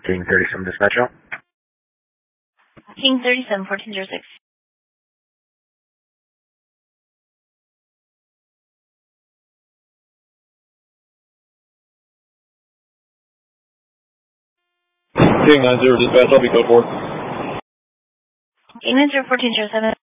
King 37 dispatch out. King 37, 1406. King 90 dispatch, I'll be code 4. King 90, 1407.